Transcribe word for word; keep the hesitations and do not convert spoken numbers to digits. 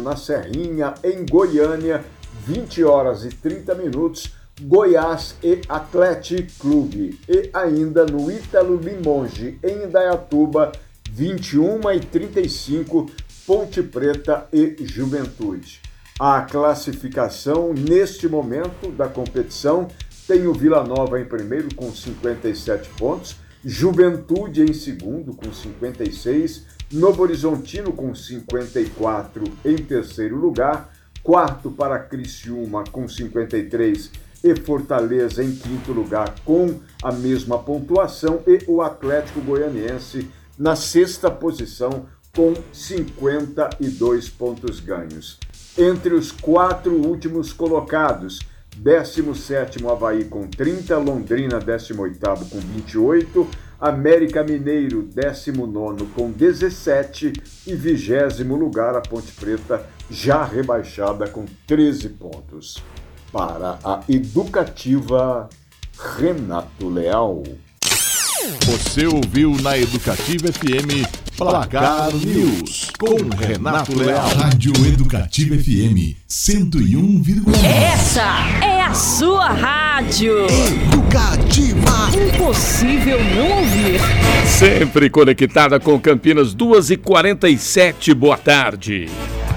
na Serrinha, em Goiânia, vinte horas e trinta minutos, Goiás e Atlético Clube. E ainda no Ítalo Limonge, em Indaiatuba, vinte e uma e trinta e cinco, Ponte Preta e Juventude. A classificação neste momento da competição tem o Vila Nova em primeiro com cinquenta e sete pontos, Juventude em segundo com cinquenta e seis, Novo Horizontino com cinquenta e quatro em terceiro lugar, quarto para Criciúma com cinquenta e três e Fortaleza em quinto lugar com a mesma pontuação e o Atlético Goianiense na sexta posição com cinquenta e dois pontos ganhos. Entre os quatro últimos colocados, décimo sétimo Avaí com trinta, Londrina décimo oitavo com vinte e oito, América Mineiro décimo nono com dezessete e vigésimo lugar a Ponte Preta já rebaixada com treze pontos. Para a Educativa, Renato Leal. Você ouviu na Educativa F M Placar News com Renato Leal. Rádio Educativa F M cento e um vírgula nove. Essa é a sua rádio. Educativa. Impossível não ouvir. Sempre conectada com Campinas, duas e quarenta e sete. Boa tarde.